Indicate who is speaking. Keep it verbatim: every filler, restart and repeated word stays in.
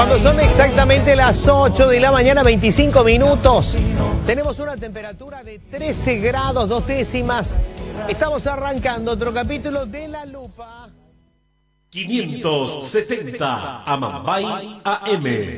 Speaker 1: Cuando son exactamente las ocho de la mañana, veinticinco minutos, tenemos una temperatura de trece grados, dos décimas. Estamos arrancando otro capítulo de La Lupa.
Speaker 2: quinientos setenta Amambay A M.